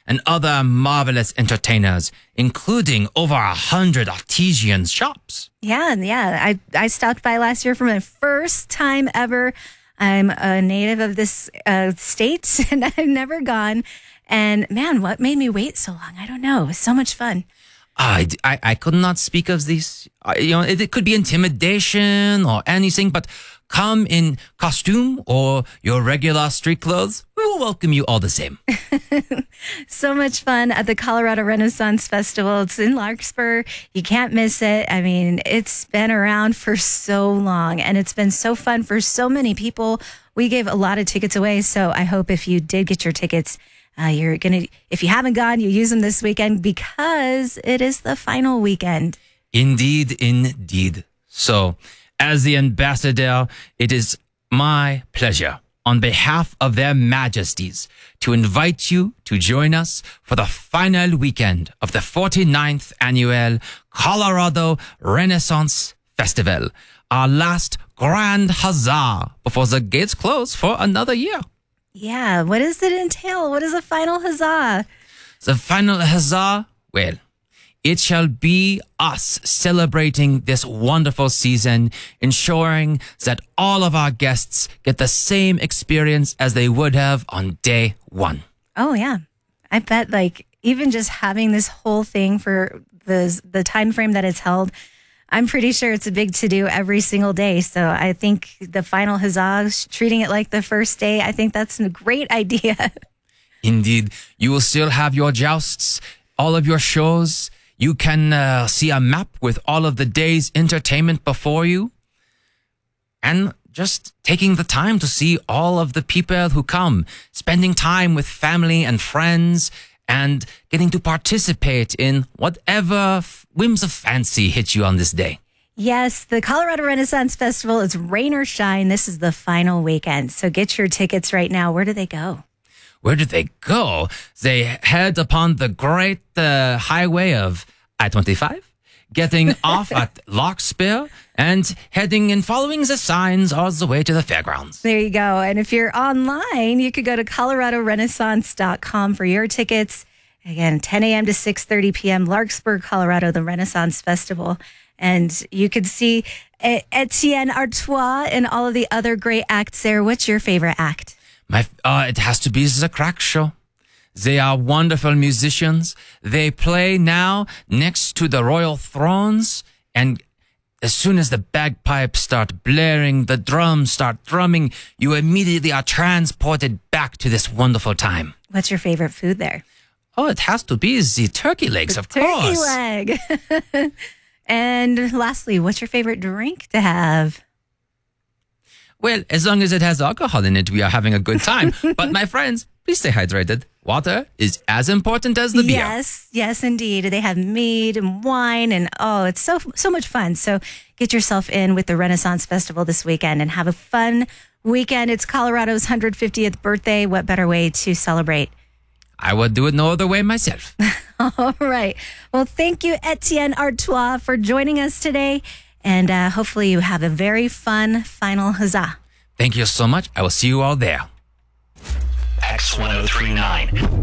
and other marvelous entertainers, including over 100 artisan shops. Yeah. I stopped by last year for my first time ever. I'm a native of this state, and I've never gone. And man, what made me wait so long? I don't know. It was so much fun. I could not speak of this. It could be intimidation or anything, but come in costume or your regular street clothes. We will welcome you all the same. So much fun at the Colorado Renaissance Festival. It's in Larkspur. You can't miss it. I mean, it's been around for so long, and it's been so fun for so many people. We gave a lot of tickets away, so I hope if you did get your tickets, if you haven't gone, you use them this weekend because it is the final weekend. Indeed. So, as the ambassador, it is my pleasure, on behalf of their majesties, to invite you to join us for the final weekend of the 49th annual Colorado Renaissance Festival, our last grand huzzah before the gates close for another year. Yeah, what does it entail? What is the final huzzah? The final huzzah, well, it shall be us celebrating this wonderful season, ensuring that all of our guests get the same experience as they would have on day one. Oh, yeah. I bet even just having this whole thing for the time frame that it's held, I'm pretty sure it's a big to-do every single day. So I think the final huzzah, treating it like the first day, I think that's a great idea. Indeed. You will still have your jousts, all of your shows. You can see a map with all of the day's entertainment before you. And just taking the time to see all of the people who come, spending time with family and friends, and getting to participate in whatever whims of fancy hit you on this day. Yes, the Colorado Renaissance Festival is rain or shine. This is the final weekend. So get your tickets right now. Where do they go? Where do they go? They head upon the great highway of I-25, getting off at Larkspur and heading and following the signs all the way to the fairgrounds. There you go. And if you're online, you could go to coloradorenaissance.com for your tickets. Again, 10 a.m. to 6:30 p.m., Larkspur, Colorado, the Renaissance Festival. And you could see Etienne Artois and all of the other great acts there. What's your favorite act? It has to be the Crack Show. They are wonderful musicians. They play now next to the royal thrones, and as soon as the bagpipes start blaring, the drums start drumming, you immediately are transported back to this wonderful time. What's your favorite food there? Oh, it has to be the turkey legs, of course. Turkey leg. And lastly, what's your favorite drink to have? Well, as long as it has alcohol in it, we are having a good time. But my friends, please stay hydrated. Water is as important as the beer. Yes, indeed. They have mead and wine, and it's so much fun. So get yourself in with the Renaissance Festival this weekend and have a fun weekend. It's Colorado's 150th birthday. What better way to celebrate? I would do it no other way myself. All right. Well, thank you, Etienne Artois, for joining us today. And hopefully you have a very fun final huzzah. Thank you so much. I will see you all there. X1039.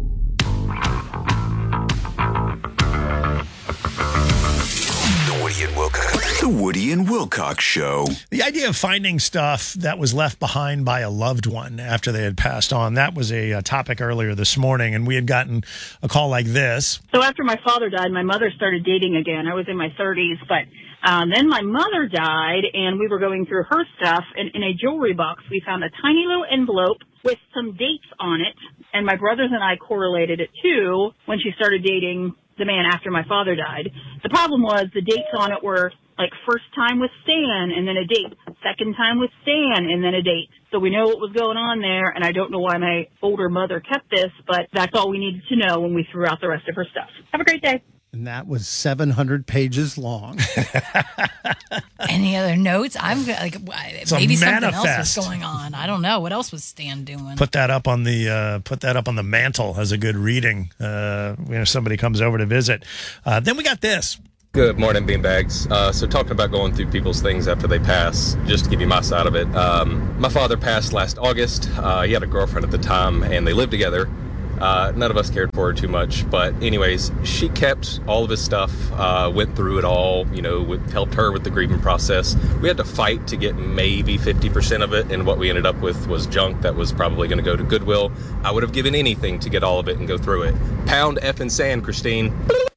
The Woody and Wilcox Show. The idea of finding stuff that was left behind by a loved one after they had passed on, that was a topic earlier this morning, and we had gotten a call like this. So after my father died, my mother started dating again. I was in my 30s, but then my mother died, and we were going through her stuff, and in a jewelry box, we found a tiny little envelope with some dates on it, and my brothers and I correlated it, too, when she started dating the man after my father died. The problem was the dates on it were like first time with Stan and then a date, second time with Stan and then a date. So we know what was going on there, and I don't know why my older mother kept this, but that's all we needed to know when we threw out the rest of her stuff. Have a great day. And that was 700 pages long. Any other notes? I'm like, maybe something else was going on. I don't know. What else was Stan doing? Put that up on the mantle as a good reading. When somebody comes over to visit. Then we got this. Good morning, Beanbags. So talking about going through people's things after they pass, just to give you my side of it. My father passed last August. He had a girlfriend at the time, and they lived together. None of us cared for her too much. But anyways, she kept all of his stuff, went through it all, helped her with the grieving process. We had to fight to get maybe 50% of it, and what we ended up with was junk that was probably going to go to Goodwill. I would have given anything to get all of it and go through it. Pound effing sand, Christine.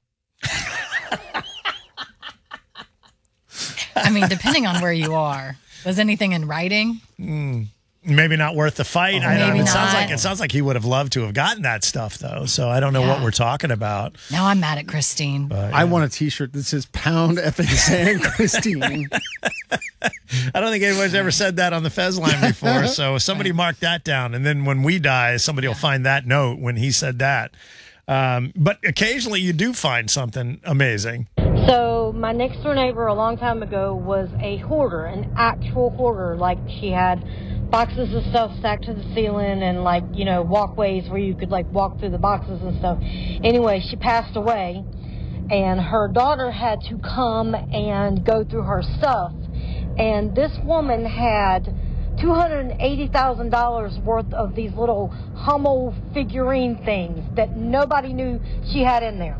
I mean, depending on where you are. Was anything in writing? Maybe not worth the fight. I don't know. Maybe It sounds like he would have loved to have gotten that stuff, though. So I don't know what we're talking about. Now I'm mad at Christine. But, I want a T-shirt that says "Pound effing sand, Christine." I don't think anyone's ever said that on the Fez line before. So somebody mark that down, and then when we die, somebody will find that note when he said that. But occasionally, you do find something amazing. So my next door neighbor a long time ago was a hoarder, an actual hoarder. Like, she had boxes of stuff stacked to the ceiling and walkways where you could walk through the boxes and stuff. Anyway, she passed away, and her daughter had to come and go through her stuff. And this woman had $280,000 worth of these little Hummel figurine things that nobody knew she had in there.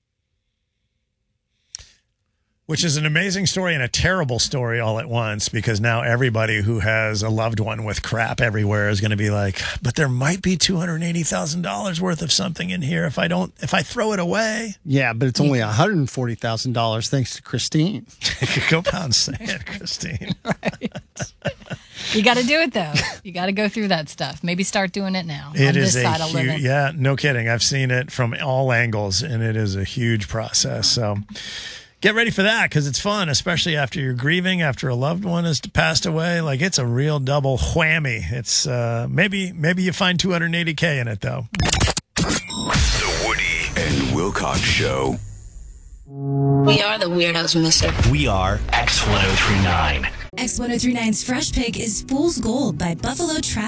Which is an amazing story and a terrible story all at once, because now everybody who has a loved one with crap everywhere is going to be like, but there might be $280,000 worth of something in here if I throw it away. Yeah, but it's only $140,000 thanks to Christine. Go pound sand, Christine. Right. You got to do it, though. You got to go through that stuff. Maybe start doing it now. It is a huge, yeah, no kidding. I've seen it from all angles, and it is a huge process. So get ready for that, because it's fun, especially after you're grieving, after a loved one has passed away. It's a real double whammy. It's maybe you find $280K in it, though. The Woody and Wilcox Show. We are the Weirdos, mister. We are X1039. X1039's Fresh Pick is Fool's Gold by Buffalo Travel.